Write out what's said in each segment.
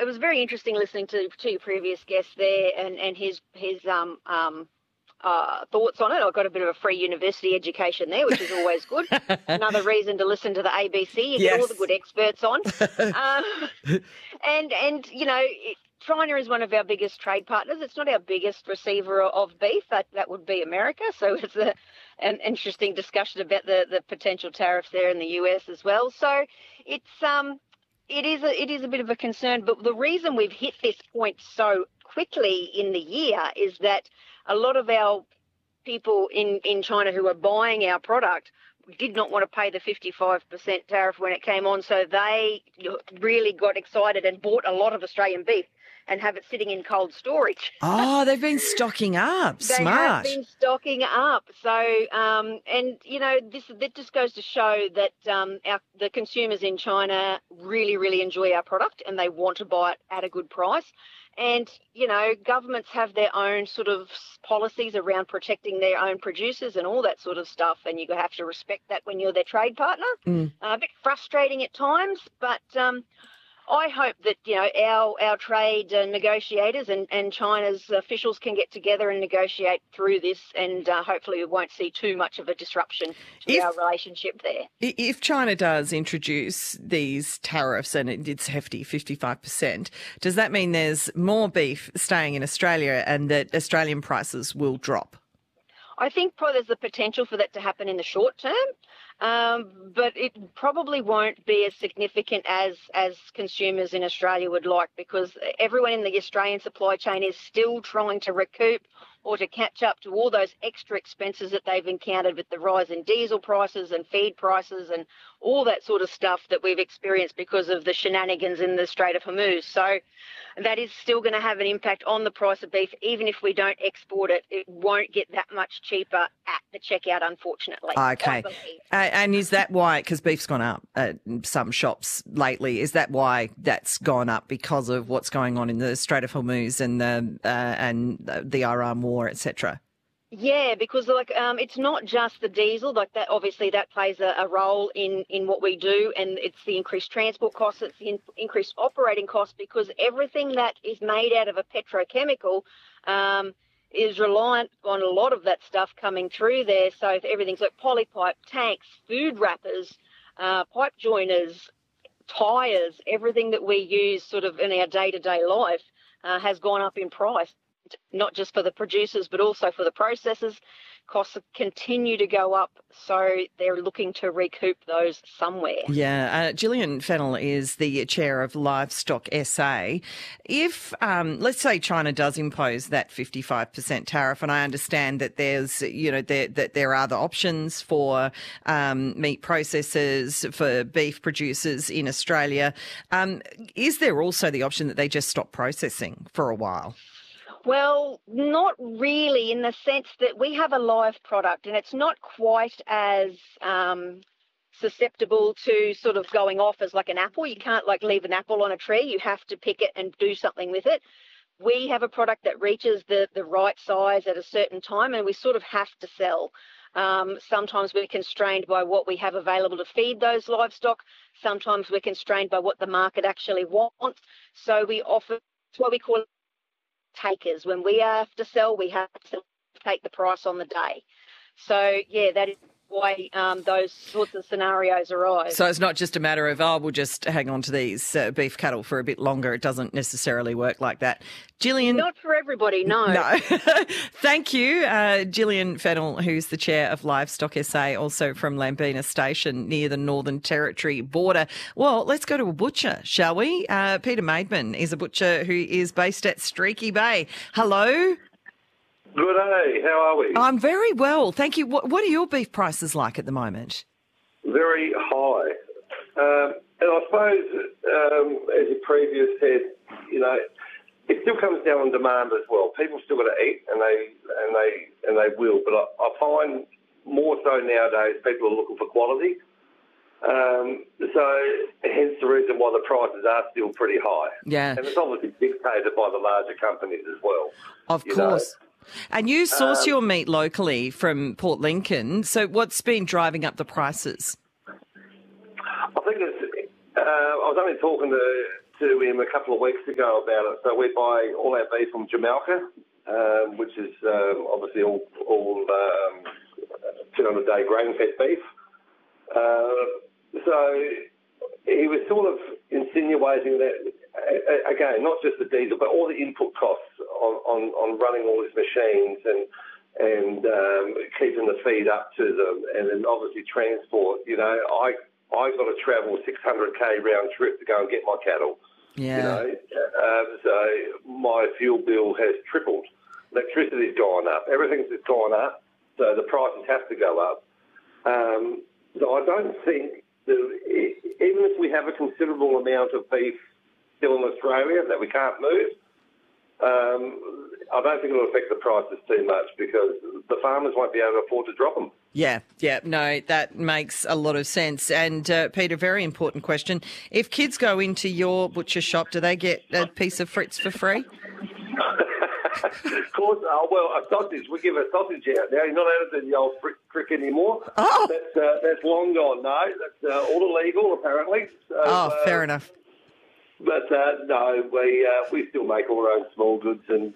it was very interesting listening to your previous guest there and his thoughts on it. I got a bit of a free university education there, which is always good. Another reason to listen to the ABC. You get all the good experts on. And you know, China is one of our biggest trade partners. It's not our biggest receiver of beef. That would be America. So it's an interesting discussion about the potential tariffs there in the US as well. So it is a bit of a concern. But the reason we've hit this point so quickly in the year is that a lot of our people in China who are buying our product did not want to pay the 55% tariff when it came on, so they really got excited and bought a lot of Australian beef and have it sitting in cold storage. Oh, they've been stocking up. They Smart. have been stocking up. So, and, you know, that just goes to show that the consumers in China really, really enjoy our product and they want to buy it at a good price. And, you know, governments have their own sort of policies around protecting their own producers and all that sort of stuff. And you have to respect that when you're their trade partner. A bit frustrating at times, but I hope that, you know, our trade negotiators and China's officials can get together and negotiate through this, and hopefully we won't see too much of a disruption to our relationship there. If China does introduce these tariffs, and it's hefty, 55%, does that mean there's more beef staying in Australia and that Australian prices will drop? I think probably there's the potential for that to happen in the short term. But it probably won't be as significant as consumers in Australia would like, because everyone in the Australian supply chain is still trying to recoup or to catch up to all those extra expenses that they've encountered with the rise in diesel prices and feed prices and all that sort of stuff that we've experienced because of the shenanigans in the Strait of Hormuz. So that is still going to have an impact on the price of beef. Even if we don't export it, it won't get that much cheaper at the checkout, unfortunately. Okay. And is that why, because beef's gone up at some shops lately, is that why that's gone up, because of what's going on in the Strait of Hormuz and the Iran war, etc.? Yeah, because it's not just the diesel, like that. Obviously, that plays a role in what we do, and it's the increased transport costs, it's the increased operating costs, because everything that is made out of a petrochemical is reliant on a lot of that stuff coming through there. So everything's like polypipe, tanks, food wrappers, pipe joiners, tyres, everything that we use sort of in our day-to-day life has gone up in price. Not just for the producers, but also for the processors. Costs continue to go up, so they're looking to recoup those somewhere. Yeah, Gillian Fennell is the chair of Livestock SA. If, let's say China does impose that 55% tariff, and I understand that there's, you know, that there are other options for meat processors, for beef producers in Australia, is there also the option that they just stop processing for a while? Well, not really, in the sense that we have a live product and it's not quite as susceptible to sort of going off as like an apple. You can't like leave an apple on a tree. You have to pick it and do something with it. We have a product that reaches the right size at a certain time, and we sort of have to sell. Sometimes we're constrained by what we have available to feed those livestock. Sometimes we're constrained by what the market actually wants. So we offer, it's what we call takers. When we have to sell, we have to take the price on the day. So, yeah, that is why those sorts of scenarios arise. So it's not just a matter of, we'll just hang on to these beef cattle for a bit longer. It doesn't necessarily work like that. Gillian? Not for everybody, no. No. Thank you, Gillian Fennell, who's the chair of Livestock SA, also from Lambina Station near the Northern Territory border. Well, let's go to a butcher, shall we? Peter Maidman is a butcher who is based at Streaky Bay. Hello. Good day. How are we? I'm very well, thank you. What are your beef prices like at the moment? Very high. And I suppose, as you previously said, you know, it still comes down on demand as well. People still got to eat, and they will. But I find more so nowadays people are looking for quality. So hence the reason why the prices are still pretty high. Yeah. And it's obviously dictated by the larger companies as well. Of course. And you source your meat locally from Port Lincoln. So what's been driving up the prices? I think it's. I was only talking to to him a couple of weeks ago about it. So we buy all our beef from Jamalca, which is obviously all 200-day grain-fed beef. So he was sort of insinuating that, again, not just the diesel, but all the input costs on running all these machines and keeping the feed up to them, and then obviously transport. You know, I got to travel 600k round trip to go and get my cattle. Yeah. You know, so my fuel bill has tripled. Electricity's gone up. Everything's just gone up. So the prices have to go up. So I don't think that even if we have a considerable amount of beef still in Australia that we can't move, I don't think it'll affect the prices too much because the farmers won't be able to afford to drop them. Yeah, no, that makes a lot of sense. And, Peter, very important question. If kids go into your butcher shop, do they get a piece of Fritz for free? Of course, well, a sausage. We give a sausage out now. You're not able to do the old crick anymore. Oh. That's long gone. No, that's all illegal, apparently. So, fair enough. But no, we still make all our own small goods, and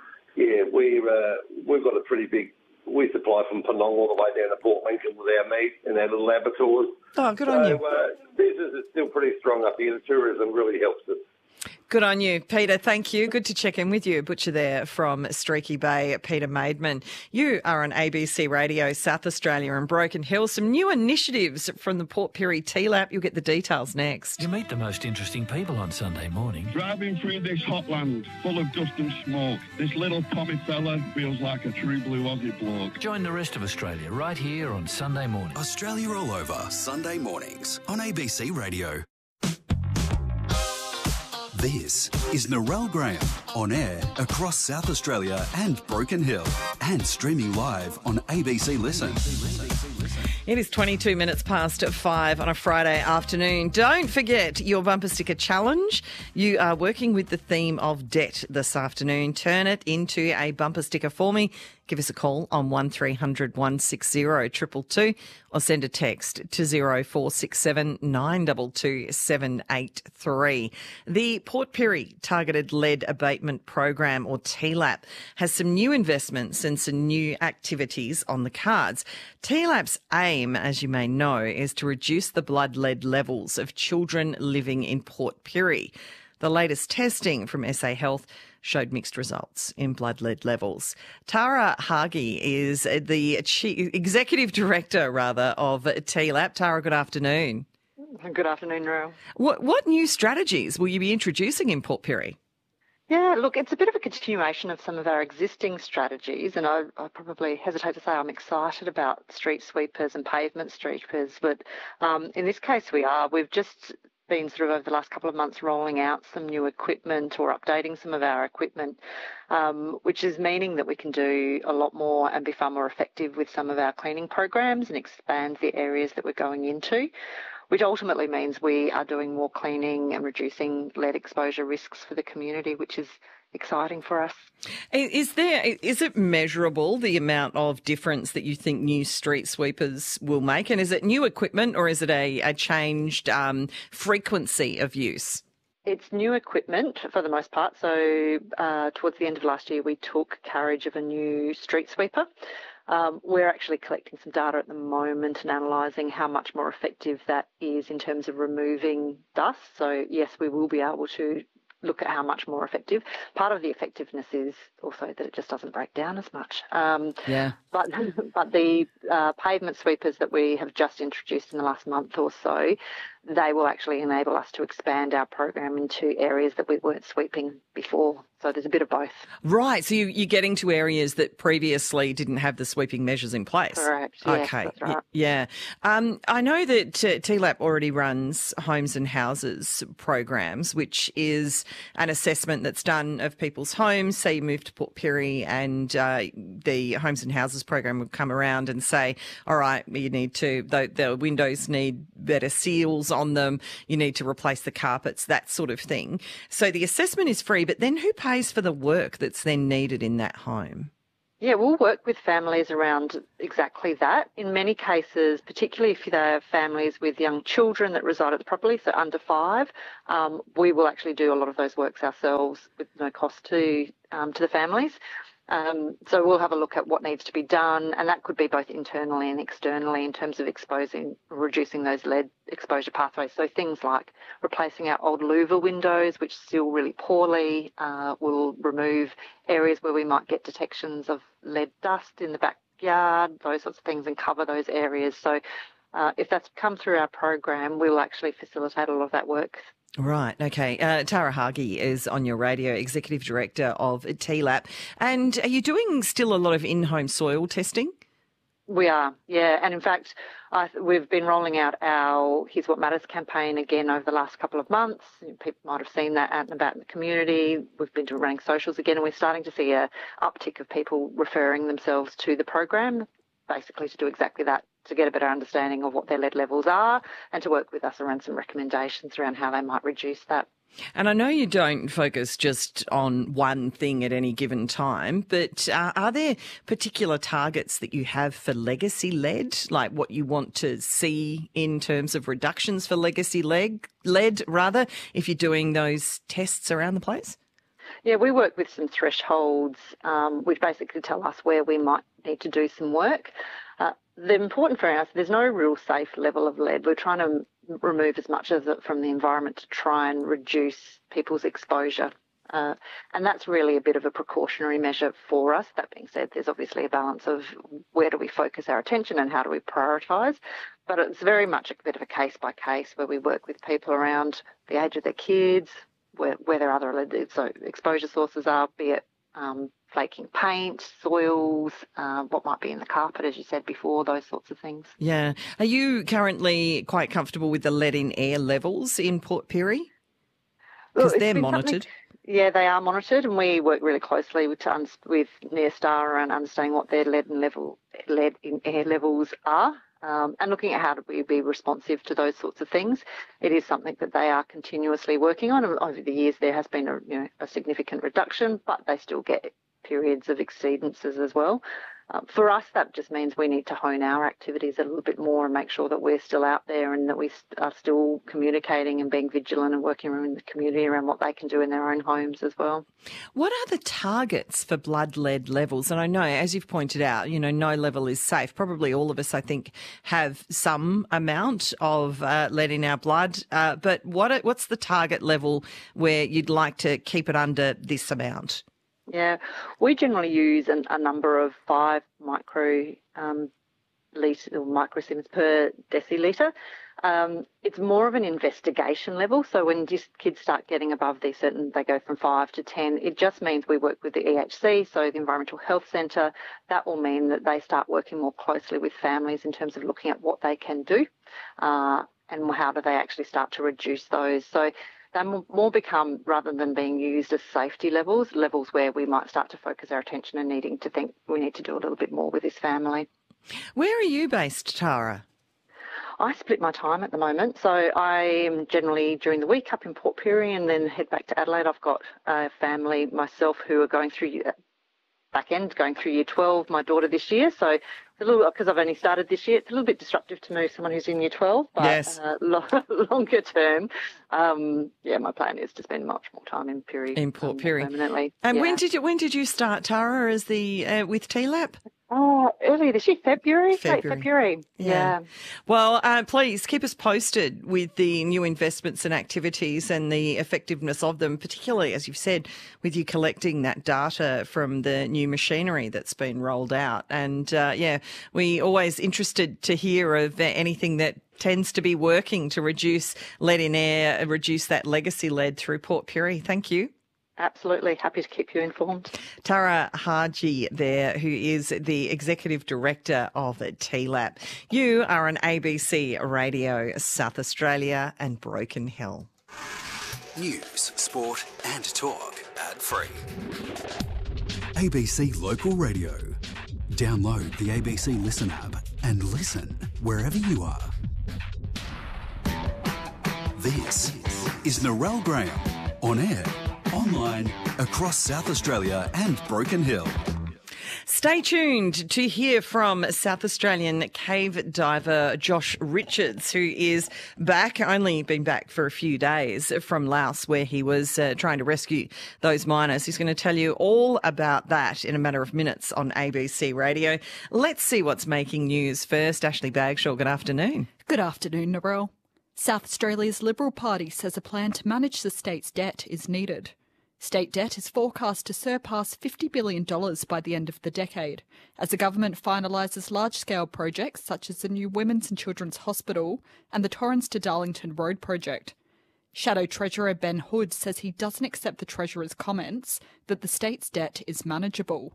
we've got a pretty big. We supply from Penong all the way down to Port Lincoln with our meat and our little abattoirs. Oh, good on you. Business is still pretty strong up here. The tourism really helps us. Good on you, Peter. Thank you. Good to check in with you. Butcher there from Streaky Bay, Peter Maidman. You are on ABC Radio, South Australia and Broken Hill. Some new initiatives from the Port Pirie TLAP. You'll get the details next. You meet the most interesting people on Sunday morning. Driving through this hot land full of dust and smoke, this little Tommy fella feels like a true blue Aussie bloke. Join the rest of Australia right here on Sunday morning. Australia All Over, Sunday mornings on ABC Radio. This is Narelle Graham, on air across South Australia and Broken Hill, and streaming live on ABC Listen. It is 22 minutes past 5 on a Friday afternoon. Don't forget your bumper sticker challenge. You are working with the theme of debt this afternoon. Turn it into a bumper sticker for me. Give us a call on 1300 160 222 or send a text to 0467 922 783. The Port Pirie Targeted Lead Abatement Program, or TLAP, has some new investments and some new activities on the cards. TLAP's aim, as you may know, is to reduce the blood lead levels of children living in Port Pirie. The latest testing from SA Health showed mixed results in blood lead levels. Tara Hagi is the executive director, of TLAP. Tara, good afternoon. Good afternoon, Narelle. What new strategies will you be introducing in Port Pirie? Yeah, look, it's a bit of a continuation of some of our existing strategies, and I probably hesitate to say I'm excited about street sweepers and pavement sweepers, but in this case we've just been sort of over the last couple of months rolling out some new equipment or updating some of our equipment, which is meaning that we can do a lot more and be far more effective with some of our cleaning programs and expand the areas that we're going into, which ultimately means we are doing more cleaning and reducing lead exposure risks for the community, which is exciting for us. Is it measurable, the amount of difference that you think new street sweepers will make? And is it new equipment or is it a changed frequency of use? It's new equipment for the most part. So towards the end of last year, we took carriage of a new street sweeper. We're actually collecting some data at the moment and analysing how much more effective that is in terms of removing dust. So yes, we will be able to look at how much more effective. Part of the effectiveness is also that it just doesn't break down as much. But the pavement sweepers that we have just introduced in the last month or so, they will actually enable us to expand our program into areas that we weren't sweeping before. So there's a bit of both. Right. So you're getting to areas that previously didn't have the sweeping measures in place. Correct. Yes, okay. That's right. Yeah. I know that TLAP already runs homes and houses programs, which is an assessment that's done of people's homes. Say you move to Port Pirie and the homes and houses program would come around and say, all right, you need to, the windows need better seals on them. You need to replace the carpets, that sort of thing. So the assessment is free, but then who pays for the work that's then needed in that home? Yeah, we'll work with families around exactly that. In many cases, particularly if they have families with young children that reside at the property, so under 5, we will actually do a lot of those works ourselves with no cost to the families. So we'll have a look at what needs to be done, and that could be both internally and externally in terms of reducing those lead exposure pathways. So things like replacing our old louver windows, which seal really poorly. We'll remove areas where we might get detections of lead dust in the backyard, those sorts of things, and cover those areas. So if that's come through our program, we'll actually facilitate a lot of that work. Right, okay. Tara Hagi is on your radio, Executive Director of TLAP. And are you doing still a lot of in-home soil testing? We are, yeah. And in fact, we've been rolling out our Here's What Matters campaign again over the last couple of months. People might have seen that out and about in the community. We've been running socials again, and we're starting to see a uptick of people referring themselves to the program, basically to do exactly that, to get a better understanding of what their lead levels are and to work with us around some recommendations around how they might reduce that. And I know you don't focus just on one thing at any given time, but are there particular targets that you have for legacy lead, like what you want to see in terms of reductions for legacy lead, if you're doing those tests around the place? Yeah, we work with some thresholds, which basically tell us where we might need to do some work. The important for us, there's no real safe level of lead. We're trying to remove as much of it from the environment to try and reduce people's exposure. And that's really a bit of a precautionary measure for us. That being said, there's obviously a balance of where do we focus our attention and how do we prioritise. But it's very much a bit of a case by case where we work with people around the age of their kids, where their other lead exposure sources are, be it flaking paint, soils, what might be in the carpet, as you said before, those sorts of things. Yeah. Are you currently quite comfortable with the lead in air levels in Port Pirie? Because they're monitored. Yeah, they are monitored, and we work really closely with Neostar around understanding what their lead in air levels are. And looking at how do we be responsive to those sorts of things. It is something that they are continuously working on. Over the years, there has been a significant reduction, but they still get periods of exceedances as well. For us, that just means we need to hone our activities a little bit more and make sure that we're still out there and that we are still communicating and being vigilant and working around the community around what they can do in their own homes as well. What are the targets for blood lead levels? And I know, as you've pointed out, no level is safe. Probably all of us, I think, have some amount of lead in our blood. But what's the target level where you'd like to keep it under this amount? Yeah, we generally use a number of 5 microsiemens per decilitre. It's more of an investigation level. So when kids start getting above these they go from 5 to 10, it just means we work with the EHC, so the Environmental Health Centre. That will mean that they start working more closely with families in terms of looking at what they can do and how do they actually start to reduce those. So they more become, rather than being used as safety levels where we might start to focus our attention and needing to think we need to do a little bit more with this family. Where are you based, Tara? I split my time at the moment. So I am generally during the week up in Port Pirie and then head back to Adelaide. I've got a family myself who are going through going through year 12, my daughter this year. So it's a little, because I've only started this year, it's a little bit disruptive to move someone who's in year 12. But yes. Longer term, my plan is to spend much more time in Pirie. In Port Pirie. Permanently. And yeah. when did you start, Tara, as with TLAP? Earlier this year, February. Yeah. Well, please keep us posted with the new investments and activities and the effectiveness of them, particularly, as you've said, with you collecting that data from the new machinery that's been rolled out. And, we're always interested to hear of anything that tends to be working to reduce lead in air, reduce that legacy lead through Port Pirie. Thank you. Absolutely. Happy to keep you informed. Tara Hagi there, who is the Executive Director of TLAP. You are on ABC Radio South Australia and Broken Hill. News, sport and talk ad-free. ABC Local Radio. Download the ABC Listen app and listen wherever you are. This is Narelle Graham on air, online, across South Australia and Broken Hill. Stay tuned to hear from South Australian cave diver Josh Richards, who is back, only been back for a few days from Laos, where he was trying to rescue those miners. He's going to tell you all about that in a matter of minutes on ABC Radio. Let's see what's making news first. Ashley Bagshaw, good afternoon. Good afternoon, Narelle. South Australia's Liberal Party says a plan to manage the state's debt is needed. State debt is forecast to surpass $50 billion by the end of the decade, as the government finalises large-scale projects such as the new Women's and Children's Hospital and the Torrens to Darlington Road project. Shadow Treasurer Ben Hood says he doesn't accept the Treasurer's comments that the state's debt is manageable.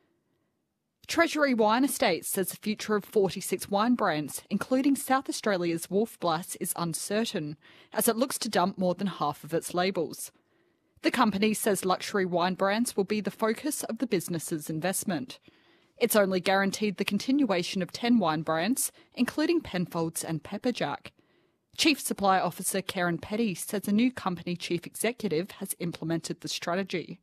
Treasury Wine Estates says the future of 46 wine brands, including South Australia's Wolf Blass, is uncertain, as it looks to dump more than half of its labels. The company says luxury wine brands will be the focus of the business's investment. It's only guaranteed the continuation of 10 wine brands, including Penfolds and Pepperjack. Chief Supply Officer Karen Petty says a new company chief executive has implemented the strategy.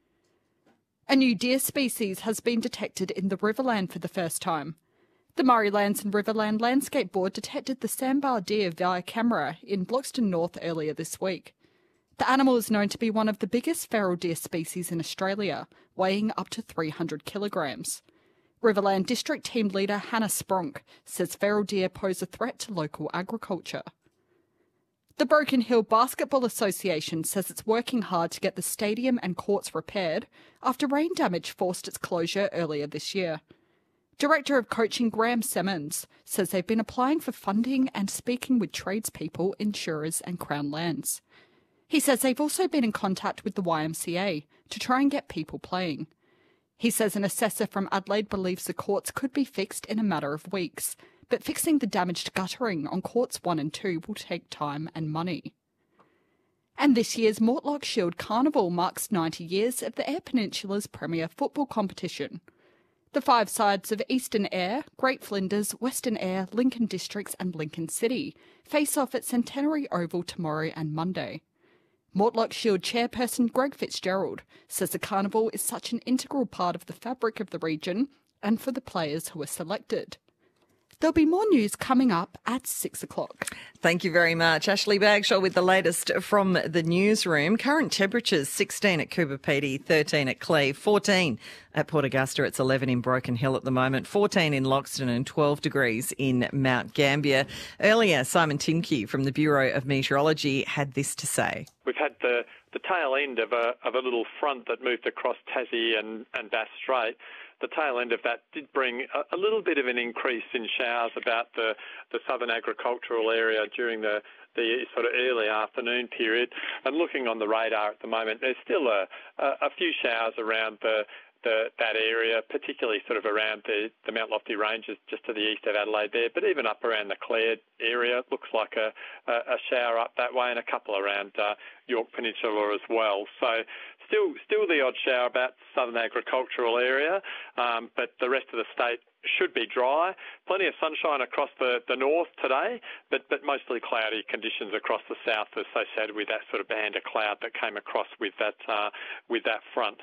A new deer species has been detected in the Riverland for the first time. The Murray Lands and Riverland Landscape Board detected the sambar deer via camera in Bloxton North earlier this week. The animal is known to be one of the biggest feral deer species in Australia, weighing up to 300 kilograms. Riverland District Team Leader Hannah Spronk says feral deer pose a threat to local agriculture. The Broken Hill Basketball Association says it's working hard to get the stadium and courts repaired after rain damage forced its closure earlier this year. Director of Coaching Graham Simmons says they've been applying for funding and speaking with tradespeople, insurers and Crown Lands. He says they've also been in contact with the YMCA to try and get people playing. He says an assessor from Adelaide believes the courts could be fixed in a matter of weeks, but fixing the damaged guttering on courts 1 and 2 will take time and money. And this year's Mortlock Shield Carnival marks 90 years of the Eyre Peninsula's premier football competition. The 5 sides of Eastern Eyre, Great Flinders, Western Eyre, Lincoln Districts and Lincoln City face off at Centenary Oval tomorrow and Monday. Mortlock Shield chairperson Greg Fitzgerald says the carnival is such an integral part of the fabric of the region and for the players who are selected. There'll be more news coming up at 6 o'clock. Thank you very much. Ashley Bagshaw with the latest from the newsroom. Current temperatures 16 at Coober Pedy, 13 at Cleve, 14 at Port Augusta. It's 11 in Broken Hill at the moment, 14 in Loxton and 12 degrees in Mount Gambier. Earlier, Simon Timke from the Bureau of Meteorology had this to say. We've had the tail end of a little front that moved across Tassie and Bass Strait. The tail end of that did bring a little bit of an increase in showers about the southern agricultural area during the sort of early afternoon period. And looking on the radar at the moment, there's still a few showers around that area, particularly sort of around the Mount Lofty Ranges just to the east of Adelaide there, but even up around the Clare area, it looks like a shower up that way and a couple around York Peninsula as well. So still the odd shower about southern agricultural area, but the rest of the state should be dry. Plenty of sunshine across the north today, but mostly cloudy conditions across the south associated with that sort of band of cloud that came across with that front.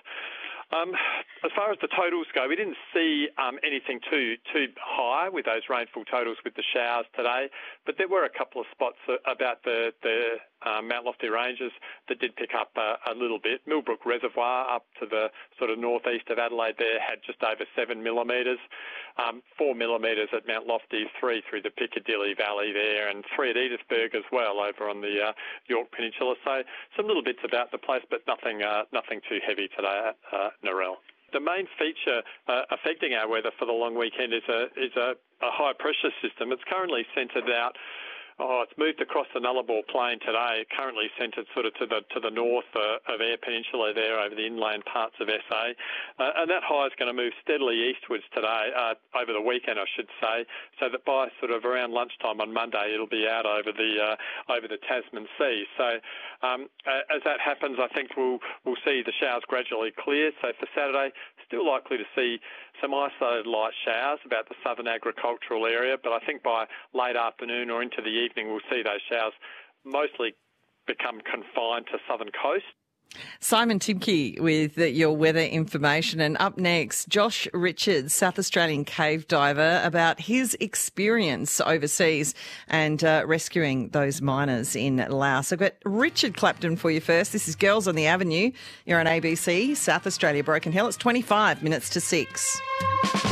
As far as the totals go, we didn't see anything too high with those rainfall totals with the showers today, but there were a couple of spots about the Mount Lofty Ranges that did pick up a little bit. Millbrook Reservoir up to the sort of northeast of Adelaide there had just over 7 millimetres, 4 millimetres at Mount Lofty, 3 through the Piccadilly Valley there, and 3 at Edithburgh as well over on the York Peninsula. So some little bits about the place, but nothing too heavy today, Narelle. The main feature affecting our weather for the long weekend is a high pressure system. It's currently centred out. It's moved across the Nullarbor Plain today, currently centred sort of to the north of Eyre Peninsula there over the inland parts of SA. And that high is going to move steadily eastwards today, over the weekend I should say, so that by sort of around lunchtime on Monday it'll be out over the Tasman Sea. So as that happens, I think we'll see the showers gradually clear. So for Saturday, still likely to see some isolated light showers about the southern agricultural area, but I think by late afternoon or into the evening we'll see those showers mostly become confined to southern coast. Simon Timke with your weather information. And up next, Josh Richards, South Australian cave diver, about his experience overseas and rescuing those miners in Laos. I've got Richard Clapton for you first. This is Girls on the Avenue. You're on ABC, South Australia, Broken Hill. It's 25 minutes to 6.